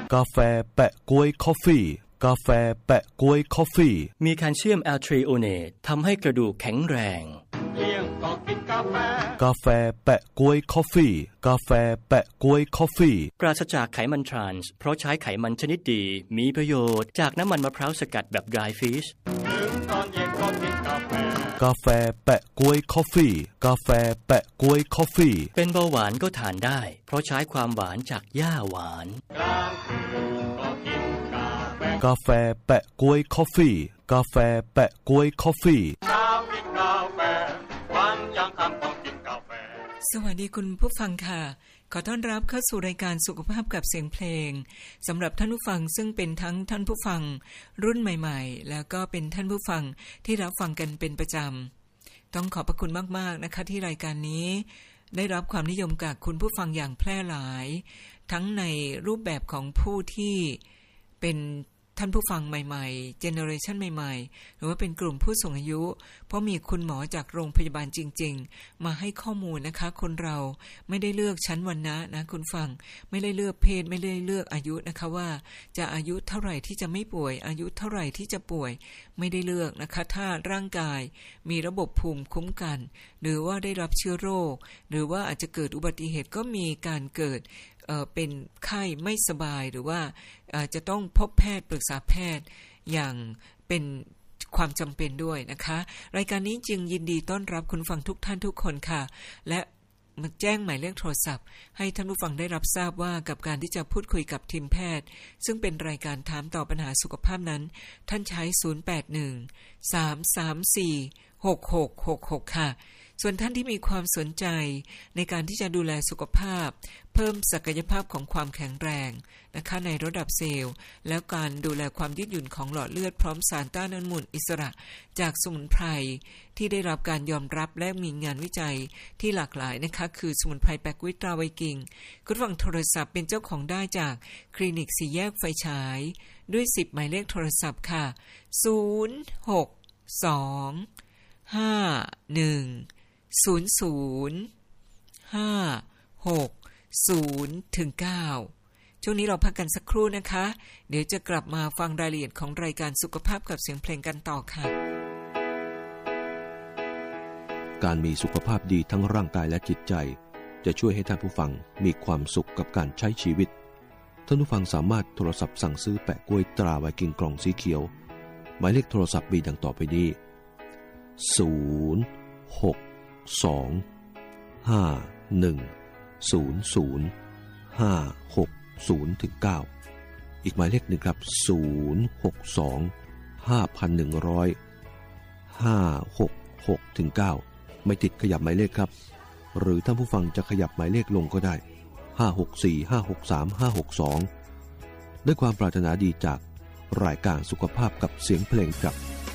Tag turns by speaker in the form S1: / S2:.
S1: กาแฟแปะก๊วยคอฟฟี่กาแฟแปะก๊วยคอฟฟี่
S2: มีแคลเซียมแอลทรีโอเนตทำให้กระดูกแข็งแรง
S3: เที่ยงก็กินกาแฟ
S1: กาแฟแปะก๊วยคอฟฟี่กาแฟแปะก๊วยคอฟฟี่
S2: ปราศจากไขมันทรานส์เพราะใช้ไขมันชนิดดีมีประโยชน์จากน้ำมันมะพร้าวสกัดแบบ dry fish
S3: ถึงตอนเย็นก็กินกาแฟ
S1: กาแฟแปะก๊วยคอฟฟี่กาแฟแปะก๊วยคอฟฟี่
S2: เป็นเบาหวานก็ทานได้เพราะใช้ความหวานจากหญ้าหวาน
S3: กลางคืนก็กินกาแฟ
S1: กาแฟแปะก๊วยคอฟฟี่กาแฟแปะก๊วยคอฟฟี่
S3: เช้ากินกาแฟวันยังค่ำต้องกินกาแฟ
S4: สวัสดีคุณผู้ฟังค่ะขอต้อนรับเข้าสู่รายการสุขภาพกับเสียงเพลงสำหรับท่านผู้ฟังซึ่งเป็นทั้งท่านผู้ฟังรุ่นใหม่ๆแล้วก็เป็นท่านผู้ฟังที่รับฟังกันเป็นประจำต้องขอบพระคุณมากๆนะคะที่รายการนี้ได้รับความนิยมจากคุณผู้ฟังอย่างแพร่หลายทั้งในรูปแบบของผู้ที่เป็นท่านผู้ฟังใหม่ๆเจเนอเรชันใหม่ๆหรือว่าเป็นกลุ่มผู้สูงอายุเพราะมีคุณหมอจากโรงพยาบาลจริงๆมาให้ข้อมูลนะคะคนเราไม่ได้เลือกชั้นวรรณะนะคุณฟังไม่ได้เลือกเพศไม่ได้เลือกอายุนะคะว่าจะอายุเท่าไหร่ที่จะไม่ป่วยอายุเท่าไหร่ที่จะป่วยไม่ได้เลือกนะคะถ้าร่างกายมีระบบภูมิคุ้มกันหรือว่าได้รับเชื้อโรคหรือว่าอาจจะเกิดอุบัติเหตุก็มีการเกิดเป็นไข้ไม่สบายหรือว่าจะต้องพบแพทย์ปรึกษาแพทย์อย่างเป็นความจำเป็นด้วยนะคะรายการนี้จึงยินดีต้อนรับคุณฟังทุกท่านทุกคนค่ะและมาแจ้งหมายเลขโทรศัพท์ให้ท่านผู้ฟังได้รับทราบว่ากับการที่จะพูดคุยกับทีมแพทย์ซึ่งเป็นรายการถามตอบปัญหาสุขภาพนั้นท่านใช้081-334-6666ค่ะส่วนท่านที่มีความสนใจในการที่จะดูแลสุขภาพเพิ่มศักยภาพของความแข็งแรงนะคะในระดับเซลล์แล้วการดูแลความยืดหยุ่นของหลอดเลือดพร้อมสารต้านอนุมูลอิสระจากสมุนไพรที่ได้รับการยอมรับและมีงานวิจัยที่หลากหลายนะคะคือสมุนไพรแปกวิตราไวกิงคุณฟังโทรศัพท์เป็นเจ้าของได้จากคลินิกสี่แยกไฟฉายด้วย10หมายเลขโทรศัพท์ค่ะ061-251-00-56-0-9ช่วงนี้เราพักกันสักครู่นะคะเดี๋ยวจะกลับมาฟังรายละเอียดของรายการสุขภาพกับเสียงเพลงกันต่อค่ะ
S5: การมีสุขภาพดีทั้งร่างกายและจิตใจจะช่วยให้ท่านผู้ฟังมีความสุขกับการใช้ชีวิตท่านผู้ฟังสามารถโทรศัพท์สั่งซื้อแปะกล้วยตราไวกิงกล่องสีเขียวหมายเลขโทรศัพท์มีดังต่อไปนี้062-51-00-560-9อีกหมายเลขหนึ่งครับ062-5,100-566-9ไม่ติดขยับหมายเลขครับหรือท่านผู้ฟังจะขยับหมายเลขลงก็ได้564-563-562ด้วยความปรารถนาดีจากรายการสุขภาพกับเสียงเพลงครับ